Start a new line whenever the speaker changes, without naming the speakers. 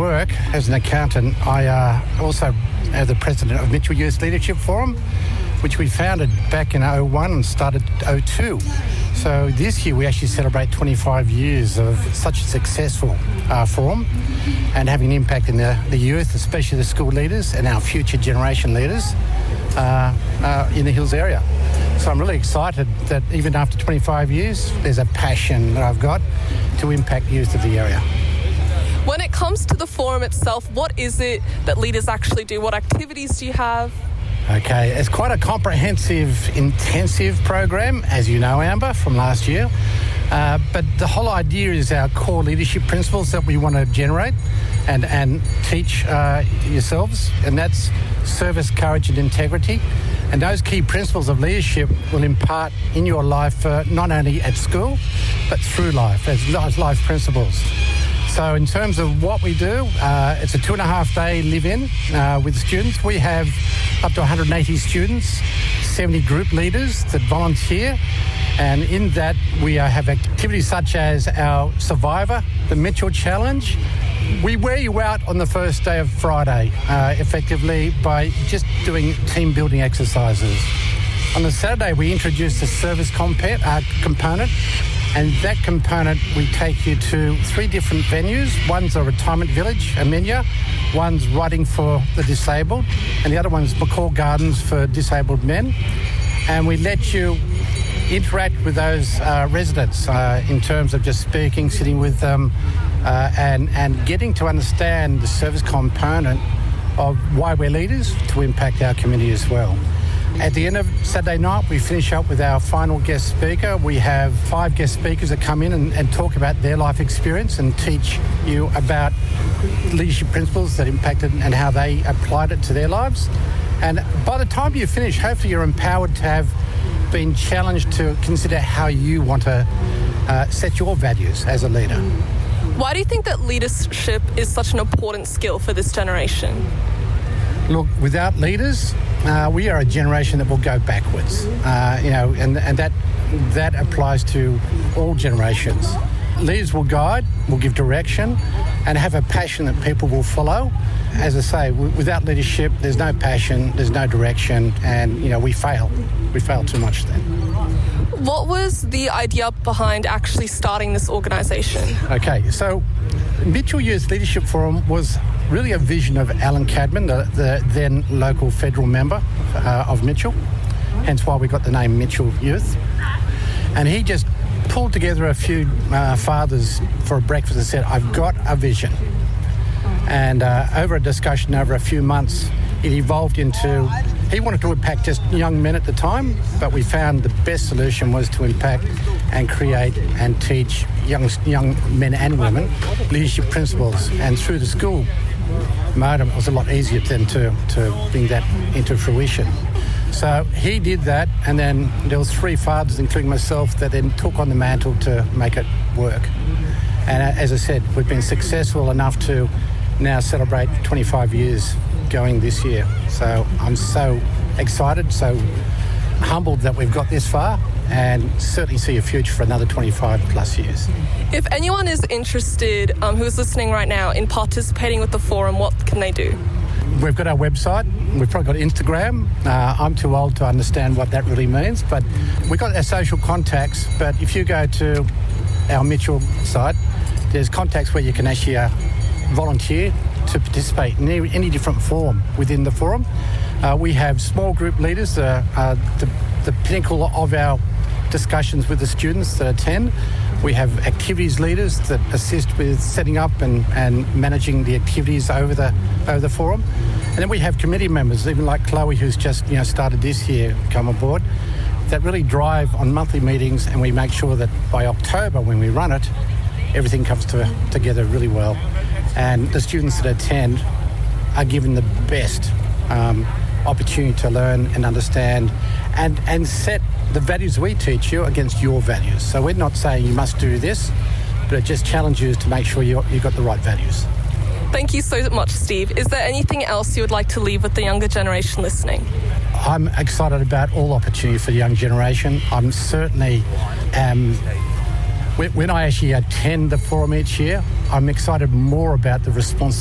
work as an accountant, I also am the president of Mitchell Youth Leadership Forum, which we founded back in 2001 and started 2002. So this year we actually celebrate 25 years of such a successful forum and having an impact in the youth, especially the school leaders and our future generation leaders in the Hills area. So I'm really excited that even after 25 years, there's a passion that I've got to impact youth of the area.
When it comes to the forum itself, what is it that leaders actually do? What activities do you have?
Okay, it's quite a comprehensive, intensive program, as you know, Amber, from last year. But the whole idea is our core leadership principles that we want to generate and teach yourselves, and that's service, courage and integrity. And those key principles of leadership will impart in your life, not only at school, but through life, as life principles. So in terms of what we do, it's a 2.5-day live-in with students. We have up to 180 students, 70 group leaders that volunteer. And in that, we have activities such as our Survivor, the Mitchell Challenge. We wear you out on the first day of Friday, effectively, by just doing team building exercises. On the Saturday, we introduce the service component, and that component, we take you to 3 different venues. One's a retirement village, Amenia. One's Riding for the Disabled, and the other one's McCall Gardens for disabled men. And we let you interact with those residents in terms of just speaking, sitting with them, and getting to understand the service component of why we're leaders to impact our community as well. At the end of Saturday night, we finish up with our final guest speaker. We have 5 guest speakers that come in and talk about their life experience and teach you about leadership principles that impacted and how they applied it to their lives. And by the time you finish, hopefully you're empowered to have been challenged to consider how you want to set your values as a leader.
Why do you think that leadership is such an important skill for this generation?
Look, without leaders, we are a generation that will go backwards, and that applies to all generations. Leaders will guide, will give direction, and have a passion that people will follow. As I say, without leadership, there's no passion, there's no direction, and, we fail. We fail too much then.
What was the idea behind actually starting this organisation? Okay,
so Mitchell Youth Leadership Forum was really a vision of Alan Cadman, the then local federal member of Mitchell, hence why we got the name Mitchell Youth. And he just pulled together a few fathers for a breakfast and said, I've got a vision. And over a discussion over a few months, it evolved into, he wanted to impact just young men at the time, but we found the best solution was to impact and create and teach young men and women leadership principles. And through the school modem, it was a lot easier then to bring that into fruition. So he did that, and then there was 3 fathers, including myself, that then took on the mantle to make it work. And as I said, we've been successful enough to now celebrate 25 years going this year. So I'm so excited, so humbled that we've got this far, and certainly see a future for another 25 plus years.
If anyone is interested, who's listening right now, in participating with the forum, what can they do?
We've got our website. We've probably got Instagram. I'm too old to understand what that really means, but we've got our social contacts. But if you go to our Mitchell site, there's contacts where you can actually volunteer to participate in any different forum within the forum. We have small group leaders, the pinnacle of our discussions with the students that attend. We have activities leaders that assist with setting up and managing the activities over the forum. And then we have committee members, even like Chloe, who's just started this year, come on board, that really drive on monthly meetings, and we make sure that by October, when we run it, everything comes together really well. And the students that attend are given the best opportunity to learn and understand and set the values we teach you against your values. So we're not saying you must do this, but it just challenges you to make sure you've got the right values.
Thank you so much, Steve. Is there anything else you would like to leave with the younger generation listening?
I'm excited about all opportunity for the young generation. I'm certainly, when I actually attend the forum each year, I'm excited more about the response